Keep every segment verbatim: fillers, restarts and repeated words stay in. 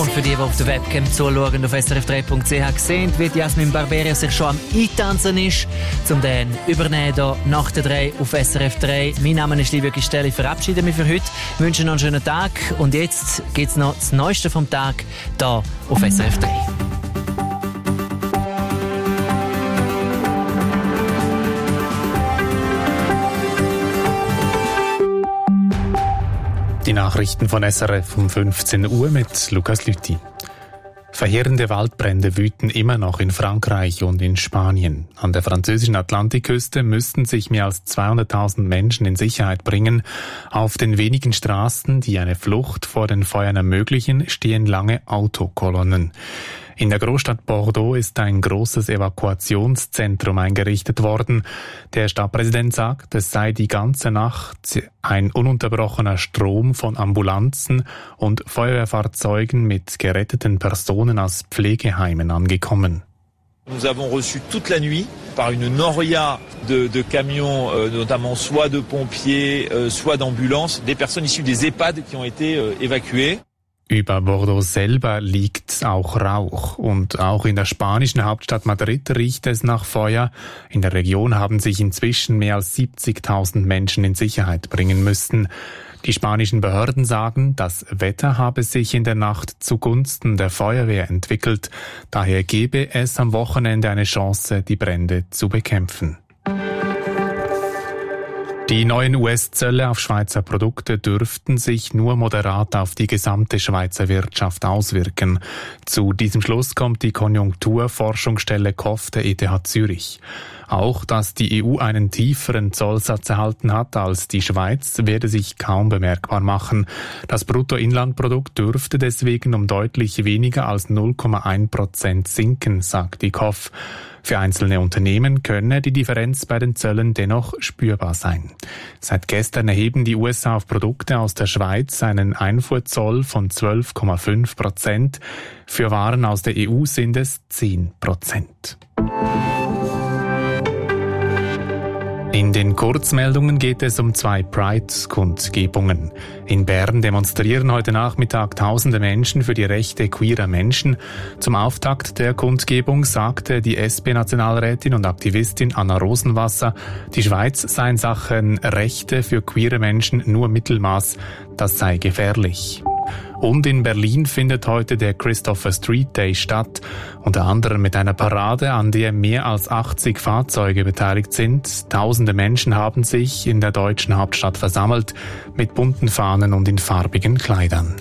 Und für die, die auf der Webcam zuschauen, auf s r f drei punkt c h sehen, wie Jasmin Barberia sich schon am Eintanzen ist, zum dann übernehmen hier nach der drei auf S R F drei. Mein Name ist Livio Gistelli, ich verabschiede mich für heute, wünsche noch einen schönen Tag und jetzt gibt es noch das Neueste vom Tag hier auf S R F drei. Die Nachrichten von S R F um fünfzehn Uhr mit Lukas Lüthi. Verheerende Waldbrände wüten immer noch in Frankreich und in Spanien. An der französischen Atlantikküste müssten sich mehr als zweihunderttausend Menschen in Sicherheit bringen. Auf den wenigen Straßen, die eine Flucht vor den Feuern ermöglichen, stehen lange Autokolonnen. In der Großstadt Bordeaux ist ein großes Evakuationszentrum eingerichtet worden. Der Stadtpräsident sagt, es sei die ganze Nacht ein ununterbrochener Strom von Ambulanzen und Feuerwehrfahrzeugen mit geretteten Personen aus Pflegeheimen angekommen. Nous avons reçu toute la nuit par une noria de, de camions, euh, notamment soit de pompiers, euh, soit d'ambulances, des personnes issues des EHPAD qui ont été euh, évacuées. Über Bordeaux selber liegt auch Rauch und auch in der spanischen Hauptstadt Madrid riecht es nach Feuer. In der Region haben sich inzwischen mehr als siebzigtausend Menschen in Sicherheit bringen müssen. Die spanischen Behörden sagen, das Wetter habe sich in der Nacht zugunsten der Feuerwehr entwickelt. Daher gebe es am Wochenende eine Chance, die Brände zu bekämpfen. Die neuen U S-Zölle auf Schweizer Produkte dürften sich nur moderat auf die gesamte Schweizer Wirtschaft auswirken. Zu diesem Schluss kommt die Konjunkturforschungsstelle K O F der E T H Zürich. Auch, dass die E U einen tieferen Zollsatz erhalten hat als die Schweiz, werde sich kaum bemerkbar machen. Das Bruttoinlandprodukt dürfte deswegen um deutlich weniger als null Komma eins Prozent sinken, sagt die K O F. Für einzelne Unternehmen könne die Differenz bei den Zöllen dennoch spürbar sein. Seit gestern erheben die U S A auf Produkte aus der Schweiz einen Einfuhrzoll von zwölf Komma fünf Prozent. Für Waren aus der E U sind es zehn Prozent. In den Kurzmeldungen geht es um zwei Pride-Kundgebungen. In Bern demonstrieren heute Nachmittag tausende Menschen für die Rechte queerer Menschen. Zum Auftakt der Kundgebung sagte die S P-Nationalrätin und Aktivistin Anna Rosenwasser, die Schweiz sei in Sachen Rechte für queere Menschen nur Mittelmaß, das sei gefährlich. Und in Berlin findet heute der Christopher Street Day statt, unter anderem mit einer Parade, an der mehr als achtzig Fahrzeuge beteiligt sind. Tausende Menschen haben sich in der deutschen Hauptstadt versammelt, mit bunten Fahnen und in farbigen Kleidern.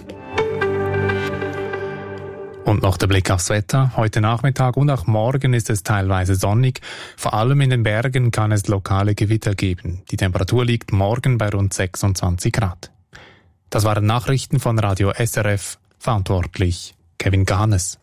Und noch der Blick aufs Wetter. Heute Nachmittag und auch morgen ist es teilweise sonnig. Vor allem in den Bergen kann es lokale Gewitter geben. Die Temperatur liegt morgen bei rund sechsundzwanzig Grad. Das waren Nachrichten von Radio S R F, verantwortlich Kevin Gahanes.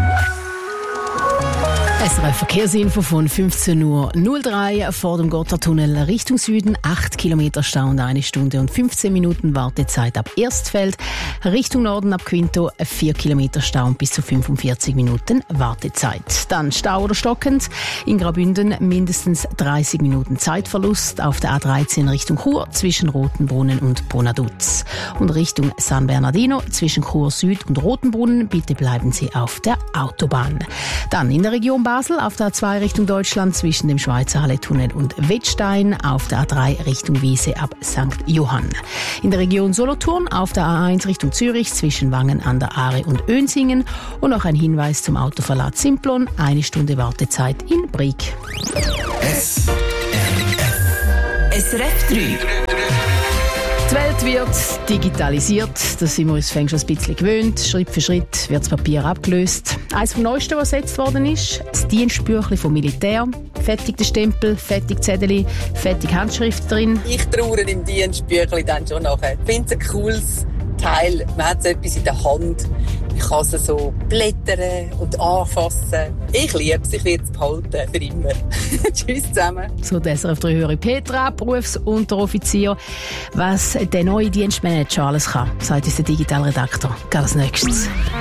S R F Verkehrsinfo von fünfzehn Uhr null drei vor dem Gotthardtunnel Richtung Süden. acht Kilometer Stau und eine Stunde und fünfzehn Minuten Wartezeit ab Erstfeld. Richtung Norden ab Quinto vier Kilometer Stau und bis zu fünfundvierzig Minuten Wartezeit. Dann Stau oder stockend. In Graubünden mindestens dreißig Minuten Zeitverlust auf der A dreizehn Richtung Chur zwischen Rotenbrunnen und Bonaduz. Und Richtung San Bernardino zwischen Chur Süd und Rotenbrunnen. Bitte bleiben Sie auf der Autobahn. Dann in der Region Basel auf der A zwei Richtung Deutschland zwischen dem Schweizer Halletunnel und Wettstein, auf der A drei Richtung Wiese ab Sankt Johann. In der Region Solothurn auf der A eins Richtung Zürich zwischen Wangen an der Aare und Önsingen und noch ein Hinweis zum Autoverlad Simplon, eine Stunde Wartezeit in Brig. S R F S R F drei. Die Welt wird digitalisiert, das sind wir uns schon ein bisschen gewöhnt. Schritt für Schritt wird das Papier abgelöst. Eines vom Neuesten, was ersetzt worden ist, das Dienstbüchlein vom Militär. Fertig der Stempel, fertig Zettel, fertig Handschrift drin. Ich traue im Dienstbüchlein dann schon nachher. Ich finde es ein cooles Teil. Man hat so etwas in der Hand. Ich kann es so blättern und anfassen. Ich liebe es, ich werde es behalten, für immer. Tschüss zusammen. So, der S R F drei Hörer Petra, Berufsunteroffizier. Was der neue Dienstmanager alles kann, sagt uns der Digitalredakteur. Geht als nächstes.